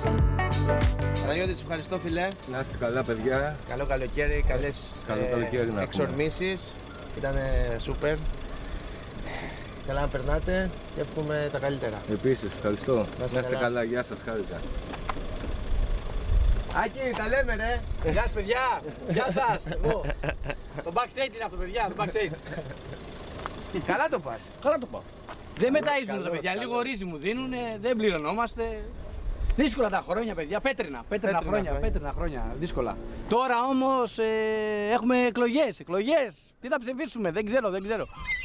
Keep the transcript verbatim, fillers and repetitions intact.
Παναγιώτη, σε ευχαριστώ φιλέ. Να είστε καλά παιδιά. Καλό καλοκαίρι, καλές Καλό καλοκαίρι να εξορμήσεις. Ήταν σούπερ. Καλά να περνάτε και εύχομαι τα καλύτερα. Επίσης, ευχαριστώ. Να είστε καλά. καλά. Γεια σας, χάρηκα. Άκη, τα λέμε ρε. Γεια σας παιδιά, γεια σας. Εγώ. Το backstage είναι αυτό παιδιά, το backstage. Καλά το πας. Καλά το πάω. Δεν μεταΐζουν τα καλώς, παιδιά, καλώς. λίγο ρύζι μου δίνουνε, δεν πληρωνόμαστε. Δύσκολα τα χρόνια παιδιά, πέτρινα, πέτρινα, Πέτρινα χρόνια, χρόνια. πέτρινα χρόνια, δύσκολα. Τώρα όμως ε, έχουμε εκλογές, εκλογές. Τι θα ψηφίσουμε, δεν ξέρω, δεν ξέρω.